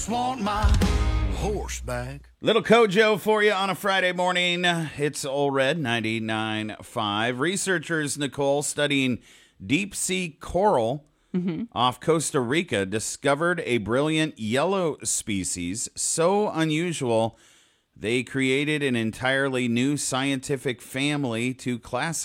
Want my horseback. Little Kojo for you on a Friday morning. It's Old Red 99.5. Researchers, Nicole, studying deep sea coral off Costa Rica, discovered a brilliant yellow species so unusual they created an entirely new scientific family to classify